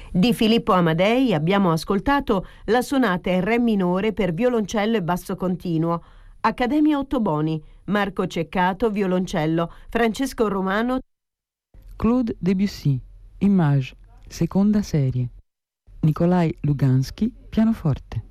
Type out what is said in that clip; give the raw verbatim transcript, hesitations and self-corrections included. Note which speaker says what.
Speaker 1: Di Filippo Amadei abbiamo ascoltato la sonata in re minore per violoncello e basso continuo, Accademia Ottoboni, Marco Ceccato, violoncello, Francesco Romano.
Speaker 2: Claude Debussy, Image, seconda serie. Nikolai Lugansky, pianoforte.